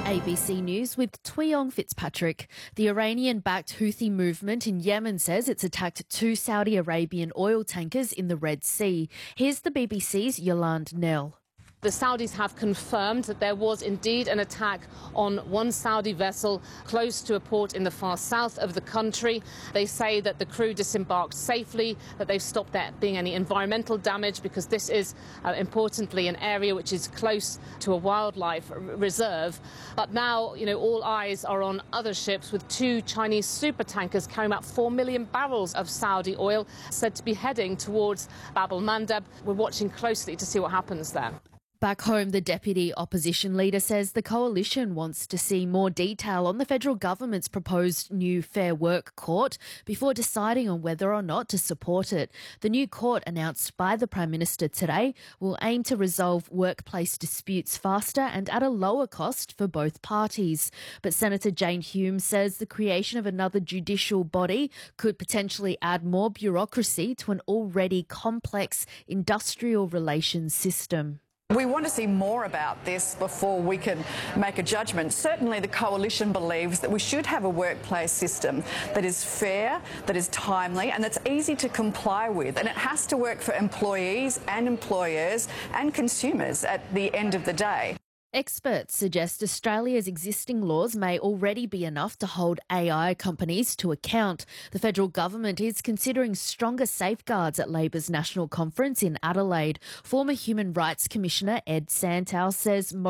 ABC News with Tuyong Fitzpatrick. The Iranian-backed Houthi movement in Yemen says it's attacked 2 Saudi Arabian oil tankers in the Red Sea. Here's the BBC's Yolande Nell. The Saudis have confirmed that there was indeed an attack on one Saudi vessel close to a port in the far south of the country. They say that the crew disembarked safely, that they've stopped there being any environmental damage because this is, importantly, an area which is close to a wildlife reserve. But now, all eyes are on other ships with 2 Chinese supertankers carrying about 4 million barrels of Saudi oil said to be heading towards Bab el-Mandeb. We're watching closely to see what happens there. Back home, the deputy opposition leader says the coalition wants to see more detail on the federal government's proposed new Fair Work court before deciding on whether or not to support it. The new court, announced by the Prime Minister today, will aim to resolve workplace disputes faster and at a lower cost for both parties. But Senator Jane Hume says the creation of another judicial body could potentially add more bureaucracy to an already complex industrial relations system. We want to see more about this before we can make a judgment. Certainly the coalition believes that we should have a workplace system that is fair, that is timely and that's easy to comply with. And it has to work for employees and employers and consumers at the end of the day. Experts suggest Australia's existing laws may already be enough to hold AI companies to account. The federal government is considering stronger safeguards at Labor's national conference in Adelaide. Former Human Rights Commissioner Ed Santow says